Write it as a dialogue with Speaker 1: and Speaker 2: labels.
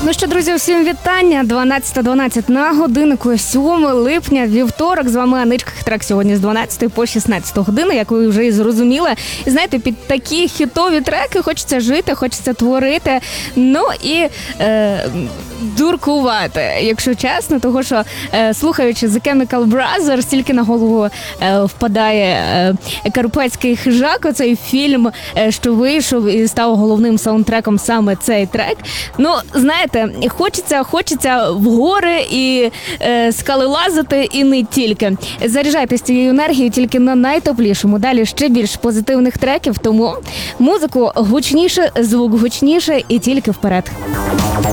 Speaker 1: Ну що, друзі, всім вітання. 12:12 на годиннику, 7 липня, вівторок. З вами Аничка. Трек сьогодні з 12 по 16 годину, як ви вже і зрозуміли. І знаєте, під такі хітові треки хочеться жити, хочеться творити, ну і дуркувати, якщо чесно. Того, що слухаючи The Chemical Brothers, тільки на голову впадає «Карпатський хижак», оцей фільм, що вийшов і став головним саундтреком саме цей трек. Ну, знаєте, хочеться в гори і скали лазити, і не тільки. Заряджайтесь цією енергією тільки на найтоплішому. Далі ще більш позитивних треків, тому музику гучніше, звук гучніше і тільки вперед.